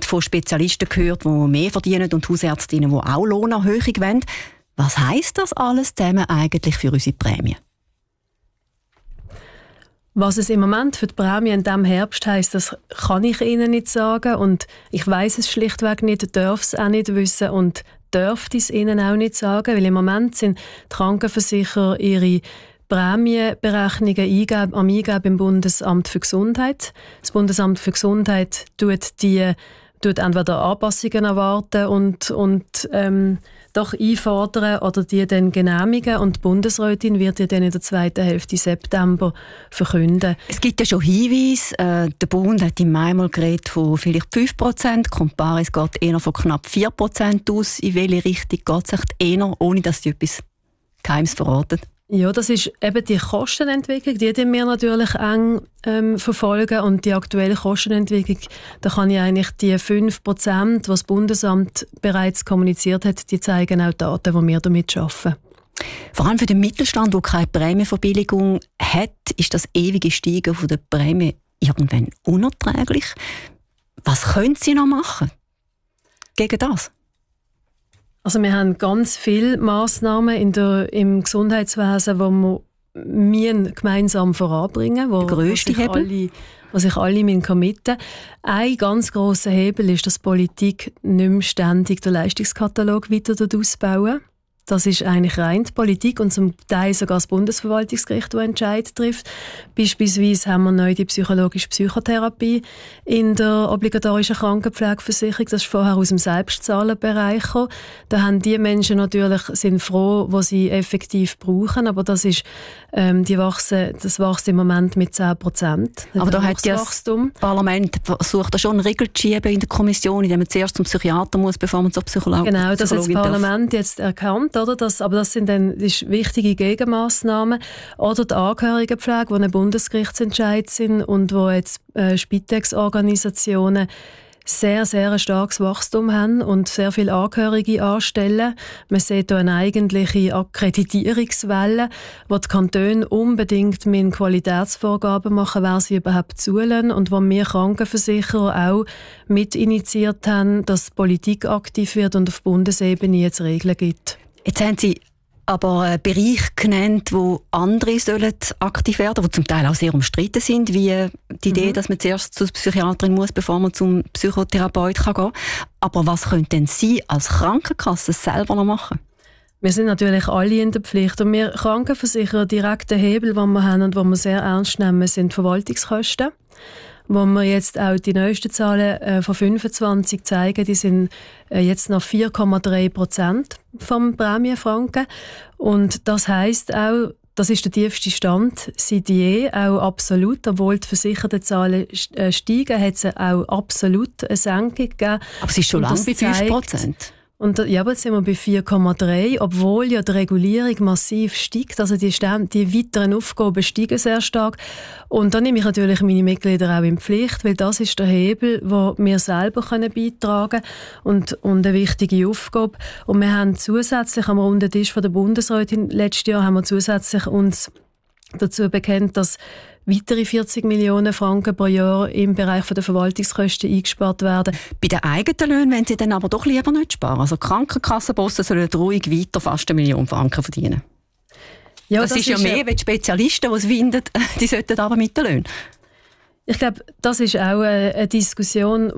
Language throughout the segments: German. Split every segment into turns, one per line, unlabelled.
von Spezialisten gehört, die mehr verdienen und Hausärztinnen, die auch Lohnerhöhung wollen. Was heisst das alles zusammen eigentlich für unsere Prämie?
Was es im Moment für die Prämie in diesem Herbst heisst, das kann ich Ihnen nicht sagen. Und ich weiss es schlichtweg nicht, darf es auch nicht wissen und dürfte es Ihnen auch nicht sagen, weil im Moment sind die Krankenversicherer ihre Prämienberechnungen am Eingeben im Bundesamt für Gesundheit. Das Bundesamt für Gesundheit tut entweder Anpassungen erwarten und doch einfordern oder die dann genehmigen. Und die Bundesrätin wird ja dann in der zweiten Hälfte September verkünden.
Es gibt ja schon Hinweise. Der Bund hat im Mai mal geredet von vielleicht 5%. Comparis geht eher von knapp 4% aus. In welche Richtung geht es eher, ohne dass die etwas Geheimes verraten?
Ja, das ist eben die Kostenentwicklung, die wir natürlich eng verfolgen. Und die aktuelle Kostenentwicklung, da kann ich eigentlich die 5%, was das Bundesamt bereits kommuniziert hat, die zeigen auch Daten, die wir damit arbeiten.
Vor allem für den Mittelstand, der keine Prämienverbilligung hat, ist das ewige Steigen von der Prämie irgendwann unerträglich. Was können Sie noch machen gegen das?
Also wir haben ganz viele Massnahmen im Gesundheitswesen, die wir gemeinsam voranbringen, wo sich alle committen. Ein ganz grosser Hebel ist, dass die Politik nicht mehr ständig den Leistungskatalog weiter ausbauen. Das ist eigentlich rein die Politik und zum Teil sogar das Bundesverwaltungsgericht, das Entscheid trifft. Beispielsweise haben wir neu die psychologische Psychotherapie in der obligatorischen Krankenpflegeversicherung. Das ist vorher aus dem Selbstzahlenbereich gekommen. Da haben die Menschen natürlich, sind froh, was sie effektiv brauchen, aber das ist, das wächst im Moment mit 10%.
Aber da hat ja das Parlament versucht, da schon einen Riegel zu schieben in der Kommission, indem man zuerst zum Psychiater muss, bevor man zur Psychologin
Genau, das hat das Parlament jetzt erkannt. Oder? Das sind dann wichtige Gegenmassnahmen. Oder die Angehörigenpflege, die ein Bundesgerichtsentscheid sind und wo jetzt Spitex-Organisationen sehr, sehr ein starkes Wachstum haben und sehr viele Angehörige anstellen. Man sieht hier eine eigentliche Akkreditierungswelle, wo die Kantone unbedingt mit Qualitätsvorgaben machen, wer sie überhaupt zulassen und wo wir Krankenversicherer auch mit initiiert haben, dass die Politik aktiv wird und auf Bundesebene jetzt Regeln gibt.
Jetzt haben Sie aber einen Bereich genannt, wo andere sollen aktiv werden, die zum Teil auch sehr umstritten sind, wie die Idee, dass man zuerst zur Psychiaterin muss, bevor man zum Psychotherapeut gehen kann. Aber was können denn Sie als Krankenkasse selber noch machen?
Wir sind natürlich alle in der Pflicht und wir Krankenversicherer, direkte Hebel, die wir haben und die wir sehr ernst nehmen, sind Verwaltungskosten. Wo wir jetzt auch die neuesten Zahlen von 25 zeigen, die sind jetzt noch 4,3% vom Prämienfranken. Und das heisst auch, das ist der tiefste Stand seit je, auch absolut. Obwohl die versicherten Zahlen steigen, hat es auch absolut eine Senkung gegeben.
Aber es ist schon lange bei 5%.
Und ja, aber jetzt sind wir bei 4,3, obwohl ja die Regulierung massiv steigt. Also die weiteren Aufgaben steigen sehr stark. Und da nehme ich natürlich meine Mitglieder auch in Pflicht, weil das ist der Hebel, wo wir selber beitragen können und eine wichtige Aufgabe. Und wir haben zusätzlich am runden Tisch von der Bundesrätin letztes Jahr haben wir zusätzlich uns dazu bekennt, dass weitere 40 Millionen Franken pro Jahr im Bereich der Verwaltungskosten eingespart werden.
Bei den eigenen Löhnen wollen Sie dann aber doch lieber nicht sparen. Also Krankenkassenbossen sollen ruhig weiter fast 1 Million Franken verdienen. Ja, das ist ja mehr, wenn die Spezialisten, die es finden, die sollten aber mit den Löhnen.
Ich glaube, das ist auch eine Diskussion,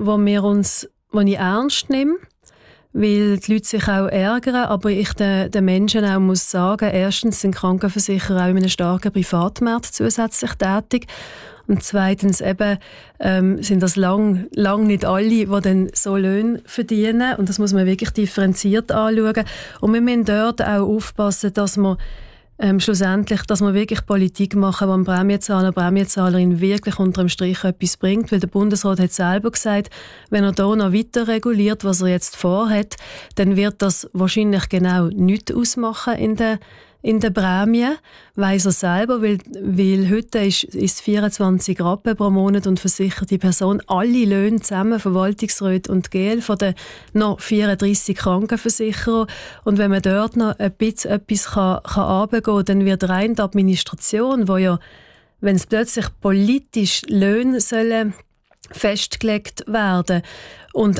die ich ernst nehme, weil die Leute sich auch ärgern, aber ich den Menschen auch muss sagen, erstens sind Krankenversicherer auch in einem starken Privatmarkt zusätzlich tätig und zweitens eben sind das lang nicht alle, die dann so Löhne verdienen und das muss man wirklich differenziert anschauen und wir müssen dort auch aufpassen, dass wir schlussendlich, dass wir wirklich Politik machen, die dem Prämienzahlerin wirklich unter dem Strich etwas bringt, weil der Bundesrat hat selber gesagt, wenn er da noch weiter reguliert, was er jetzt vorhat, dann wird das wahrscheinlich genau nichts ausmachen in der Prämie, weiss er selber, weil heute ist 24 Rappen pro Monat und versichert die Person alle Löhne zusammen, Verwaltungsräte und GL von den noch 34 Krankenversicherer. Und wenn man dort noch ein bisschen etwas kann runtergehen, dann wird rein die Administration, wo ja, wenn es plötzlich politisch Löhne sollen festgelegt werden und